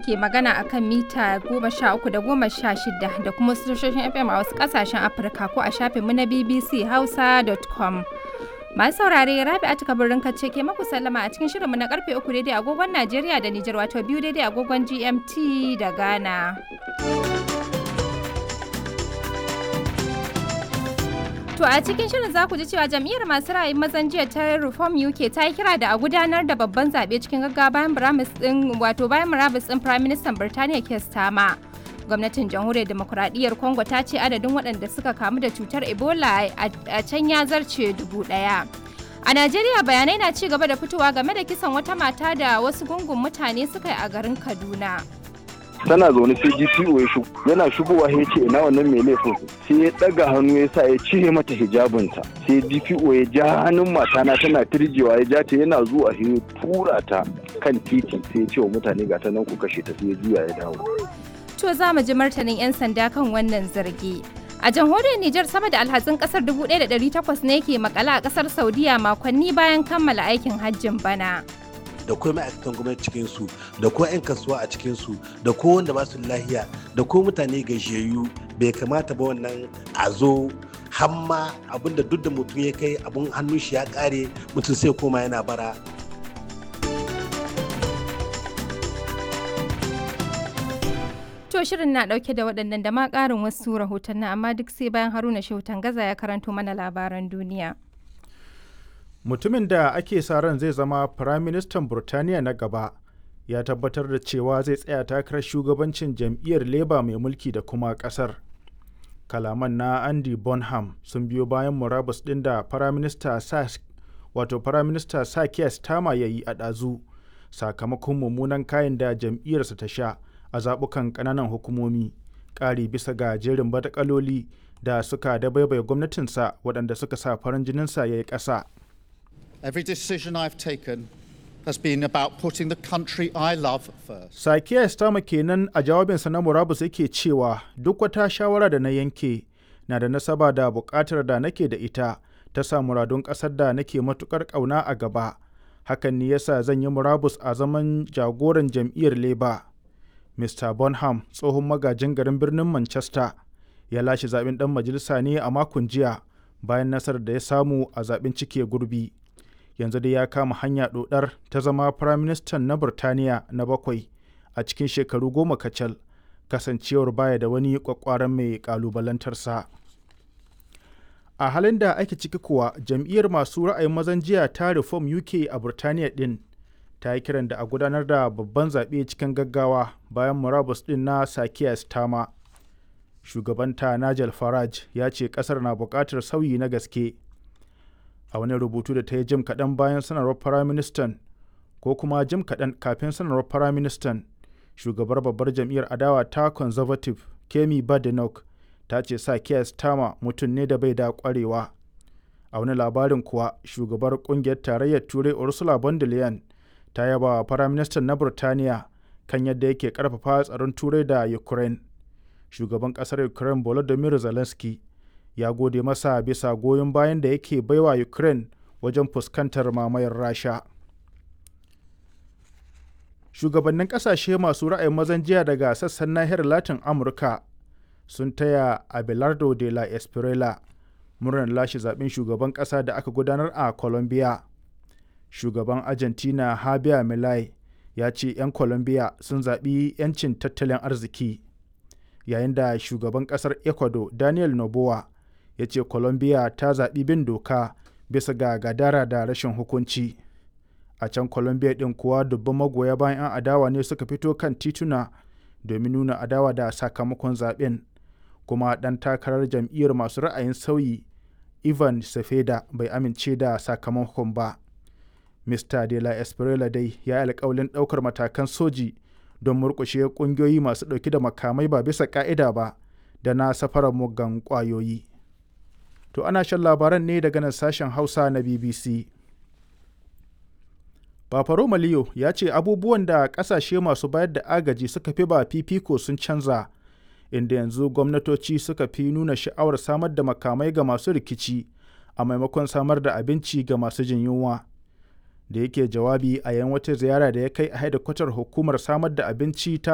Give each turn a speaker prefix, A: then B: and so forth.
A: ke magana a kan mita 13 da 16 da kuma tashoshin FM a wasu ƙasashen Afirka ko a shafinmu na bbchausa.com. Masu saurare Rabi'atu Kabirin ce ke maku sallama a cikin shirinmu na karfe 3 daidai agogon Najeriya da Nijar wato 2 daidai agogon GMT da Ghana. To a cikin shirin za ku ji cewa jam'iyyar masu ra'ayin mazan jiya ta Reform UK ta yi kira da a gudanar da babban zaɓe cikin gaggawa bayan murabus ɗin Prime Minister Birtaniya Keir Starmer. Gwamnatin Jamhuriyar Demokuraɗiyyar Congo ta ce adadin waɗanda suka kamu da cutar Ebola a can ya zarce 1,000. A Najeriya bayanai na ci gaba da fitowa game da kisan wata mata da wasu gungun mutane suka yi a garin Kaduna.
B: Tana zaune sai GPO ya shigo, yana shigowa ya ce ina wannan mai laifin, sai ya ɗaga hannu ya sa ya cire mata hijabinta, sai GPO ya ja hannun matana tana tirjewa ya ja ta yana zuwa ya tura ta kan titi sai ya ce wa mutane ga ta nan ku kashe ta, sai ya juya ya dawo.
A: To za mu ji martanin 'yan sanda kan wannan zargi. A jamhuriyar Nijar sama da alhazin kasar 1,800 ne ke makala a kasar Saudiya makonni bayan kammala aikin hajjin bana.
C: Da kuma ma'aikatan gwamnati cikinsu, da kuma 'yan kasuwa a cikinsu, da ko wanda ba su lahiya, da ko mutane gajiyayyu, bai kamata ba wannan a zo hamma abinda duk da mutum ya kai abin hannun shi ya kare mutum sai koma yana bara.
A: To shirin na dauke da waɗannan da ma ƙarin wasu rahotanni amma duk sai bayan Haruna Shehu Tangaza ya karanto mana labaran duniya.
D: Mutumin da ake sa ran zai zama Firaministan Burtaniya na gaba ya tabbatar da cewa zai tsaya takarar shugabancin jam'iyyar Labour mai mulki da kuma ƙasar. Kalaman na Andy Bonham sun biyo bayan murabus ɗin da Firaminista Sir Keir Starmer ya yi a ɗazu sakamakon mummunan kayan da jam'iyyarsa ta sha a zaɓukan ƙananan hukumomi, ƙari bisa ga jerin batakaloli da suka dabaibaye gwamnatinsa waɗanda suka sa farin jininsa ya yi ƙasa.
E: Every decision I've taken has been about putting the country I love first.
D: Sir Keir Starmer kenan a jawabinsa na murabus yake cewa duk wata shawara da na yanke na da nasaba da buƙatar da nake da ita ta sa muradun ƙasar da nake matuƙar ƙauna a gaba. Hakan ne yasa zan yi murabus a zaman jagoran jam'iyyar Labour. Mr. Bonham, tsohon magajin garin birnin Manchester, ya lashe zaɓen ɗan majalisa ne a makon jiya bayan nasarar da ya samu a zaɓen cike gurbi. Yanzu dai ya kama hanya ɗoɗar ta zama Firaministan na Burtaniya na 7 a cikin shekaru 10 kacal, kasancewar baya da wani ƙwaƙƙwaran mai ƙalubalantarsa. A halin da ake ciki kuwa, jam'iyyar masu ra'ayin mazan jiya ta Reform UK a Burtaniya ɗin ta yi kiran da a gudanar da babban zaɓe cikin gaggawa bayan murabus ɗin na Sir Keir Starmer. Shugabanta Nigel Farage ya ce ƙasar na buƙatar sauyi na gaske. A wani rubutu da ta yi jim kaɗan bayan sanarwar Firaministan ko kuma jim kaɗan kafin sanarwar Firaministan, shugabar babbar jam'iyyar adawa ta Conservative Kemi Badenoch ta ce Sir Keir Starmer mutum ne da bai da ƙwarewa. A wani labarin kuwa, shugabar ƙungiyar tarayyar Turai Ursula von der Leyen ta yaba wa Firaministan na Burtaniya kan yadda yake ƙarfafa tsaron Turai da Ukraine. Shugaban ƙasar Ukraine Volodymyr Zelensky ya gode masa bisa goyon bayan da yake baiwa Ukraine wajen fuskantar mamayar Rasha. Shugabannin ƙasashe masu ra'ayin mazan jiya daga sassan nahiyar Latin Amurka sun taya Abelardo de la Espriella murnar lashe zaɓen shugaban ƙasa da aka gudanar a Colombia. Shugaban Argentina Javier Milei ya ce 'yan Colombia sun zaɓi 'yancin tattalin arziki, yayin da shugaban ƙasar Ecuador Daniel Noboa ya ce Colombia ta zaɓi bin doka bisa ga gadara da rashin hukunci. A can Colombia ɗin kuwa dubban magoya bayan 'yan adawa ne suka fito kan tituna domin nuna adawa da sakamakon zaɓen, kuma ɗan takarar jam'iyyar masu ra'ayin sauyi Ivan Cepeda bai amince da sakamakon ba. Mr. De La Espriella dai ya yi alƙawalin ɗaukar matakan soji don murƙushe ƙungiyoyi masu ɗauke da makamai ba bisa ƙa'ida ba da na safarar muggan ƙwayoyi. To ana shan labaran ne daga nan sashen Hausa na BBC. Papa Roma Leo ya ce abubuwan da ƙasashe masu bayar da agaji suka fi ba fifiko sun canza, inda yanzu gwamnatoci suka fi nuna sha'awar samar da makamai ga masu rikici a maimakon samar da abinci ga masu jin yunwa. Da yake jawabi a yayin wata ziyara da ya kai a hedikwatar hukumar samar da abinci ta